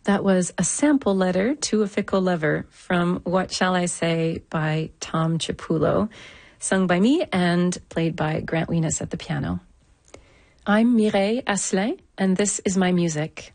That was A Sample Letter to a Fickle Lover from What Shall I Say by Tom Chiapullo, sung by me and played by Grant Weenus at the piano. I'm Mireille Asselin, and this is my music.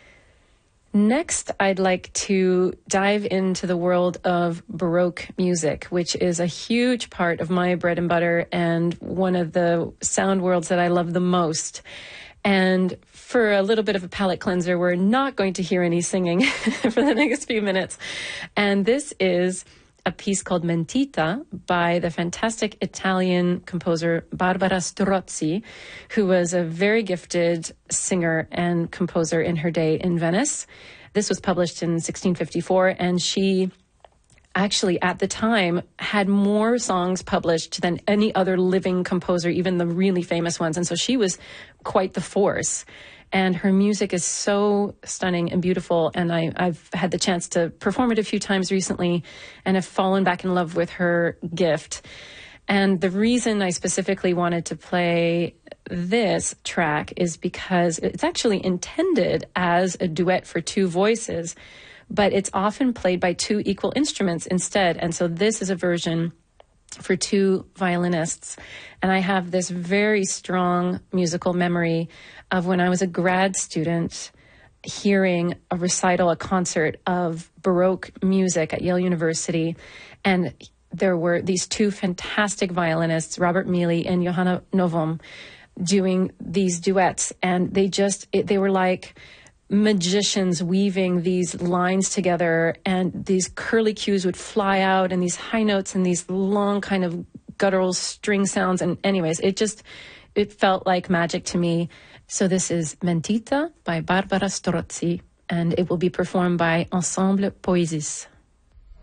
Next, I'd like to dive into the world of Baroque music, which is a huge part of my bread and butter and one of the sound worlds that I love the most. And for a little bit of a palate cleanser, we're not going to hear any singing for the next few minutes. And this is a piece called Mentita by the fantastic Italian composer Barbara Strozzi, who was a very gifted singer and composer in her day in Venice. This was published in 1654, and she actually, at the time, had more songs published than any other living composer, even the really famous ones. And so she was quite the force. And her music is so stunning and beautiful. And I've had the chance to perform it a few times recently and have fallen back in love with her gift. And the reason I specifically wanted to play this track is because it's actually intended as a duet for two voices, but it's often played by two equal instruments instead. And so this is a version for two violinists. And I have this very strong musical memory of when I was a grad student hearing a recital, a concert of Baroque music at Yale University. And there were these two fantastic violinists, Robert Mealy and Johanna Novum, doing these duets. And they were like magicians weaving these lines together, and these curly cues would fly out, and these high notes and these long kind of guttural string sounds. And anyways, it felt like magic to me. So this is Mentita by Barbara Strozzi, and it will be performed by Ensemble Poésis.